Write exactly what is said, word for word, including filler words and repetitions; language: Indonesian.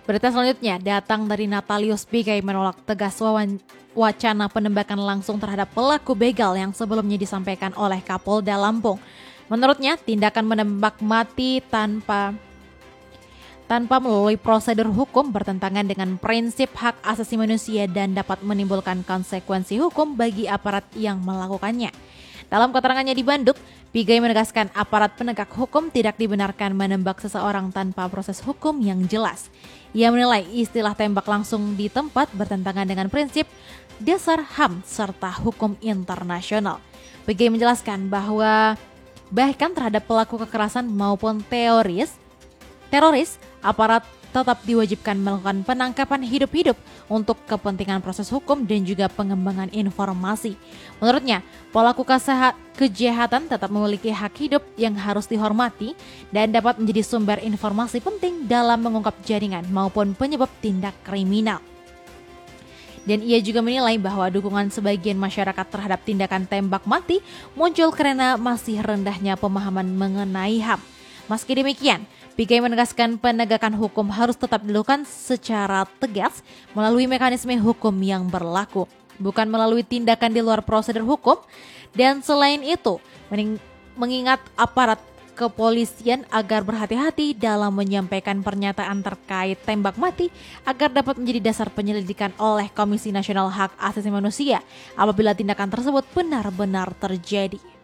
Berita selanjutnya datang dari Natalius Pigai menolak tegas wawan, wacana penembakan langsung terhadap pelaku begal yang sebelumnya disampaikan oleh Kapolda Lampung. Menurutnya, tindakan menembak mati tanpa tanpa melalui prosedur hukum bertentangan dengan prinsip hak asasi manusia dan dapat menimbulkan konsekuensi hukum bagi aparat yang melakukannya. Dalam keterangannya di Bandung, Pigai menegaskan aparat penegak hukum tidak dibenarkan menembak seseorang tanpa proses hukum yang jelas. Ia menilai istilah tembak langsung di tempat bertentangan dengan prinsip dasar H A M serta hukum internasional. Pigai menjelaskan bahwa bahkan terhadap pelaku kekerasan maupun teroris, teroris, aparat tetap diwajibkan melakukan penangkapan hidup-hidup untuk kepentingan proses hukum dan juga pengembangan informasi. Menurutnya, pelaku kejahatan tetap memiliki hak hidup yang harus dihormati dan dapat menjadi sumber informasi penting dalam mengungkap jaringan maupun penyebab tindak kriminal. Dan ia juga menilai bahwa dukungan sebagian masyarakat terhadap tindakan tembak mati muncul karena masih rendahnya pemahaman mengenai H A M. Meski demikian, Pigai menegaskan penegakan hukum harus tetap dilakukan secara tegas melalui mekanisme hukum yang berlaku, bukan melalui tindakan di luar prosedur hukum. Dan selain itu, mengingat aparat kepolisian agar berhati-hati dalam menyampaikan pernyataan terkait tembak mati agar dapat menjadi dasar penyelidikan oleh Komisi Nasional Hak Asasi Manusia apabila tindakan tersebut benar-benar terjadi.